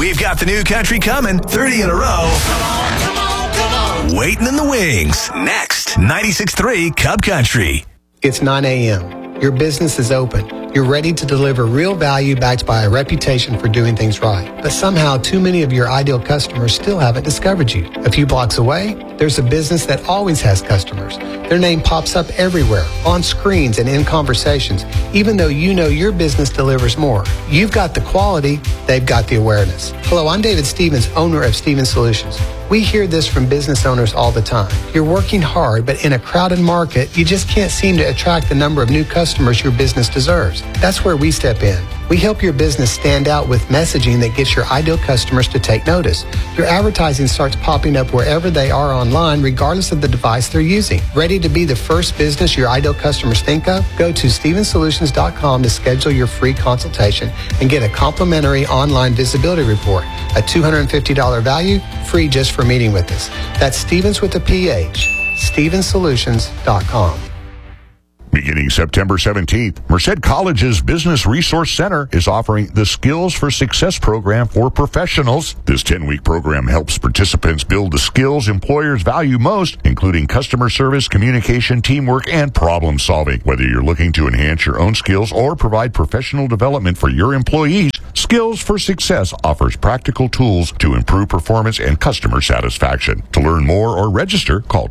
We've got the new country coming, 30 in a row. Come on. Waiting in the wings. Next, 96.3 Cub Country. It's 9 a.m. Your business is open. You're ready to deliver real value backed by a reputation for doing things right. But somehow too many of your ideal customers still haven't discovered you. A few blocks away, there's a business that always has customers. Their name pops up everywhere, on screens and in conversations, even though you know your business delivers more. You've got the quality, they've got the awareness. Hello, I'm David Stevens, owner of Stevens Solutions. We hear this from business owners all the time. You're working hard, but in a crowded market, you just can't seem to attract the number of new customers your business deserves. That's where we step in. We help your business stand out with messaging that gets your ideal customers to take notice. Your advertising starts popping up wherever they are online, regardless of the device they're using. Ready to be the first business your ideal customers think of? Go to StevensSolutions.com to schedule your free consultation and get a complimentary online visibility report. A $250 value, free just for meeting with us. That's Stevens with a PH. StevensSolutions.com. Beginning September 17th, Merced College's Business Resource Center is offering the Skills for Success program for professionals. This 10-week program helps participants build the skills employers value most, including customer service, communication, teamwork, and problem solving. Whether you're looking to enhance your own skills or provide professional development for your employees, Skills for Success offers practical tools to improve performance and customer satisfaction. To learn more or register, call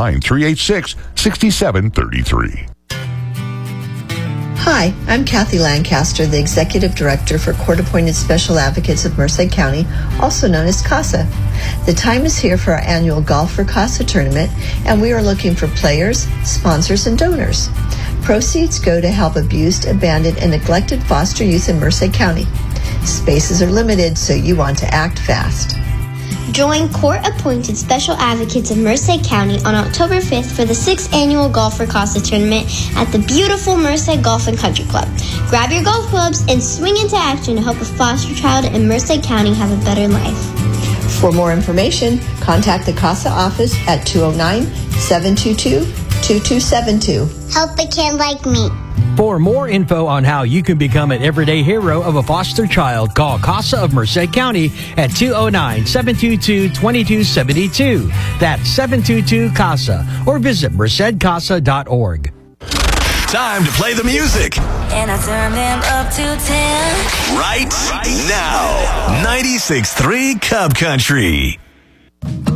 209-386-6733. Hi, I'm Kathy Lancaster, the Executive Director for Court-Appointed Special Advocates of Merced County, also known as CASA. The time is here for our annual Golf for CASA tournament, and we are looking for players, sponsors, and donors. Proceeds go to help abused, abandoned, and neglected foster youth in Merced County. Spaces are limited, so you want to act fast. Join Court-Appointed Special Advocates of Merced County on October 5th for the 6th Annual Golf for CASA Tournament at the beautiful Merced Golf and Country Club. Grab your golf clubs and swing into action to help a foster child in Merced County have a better life. For more information, contact the CASA office at 209-722-2272. Help a kid like me. For more info on how you can become an everyday hero of a foster child, call CASA of Merced County at 209-722-2272. That's 722-CASA, or visit mercedcasa.org. Time to play the music. And I turn them up to 10. Right now. 96.3 Cub Country.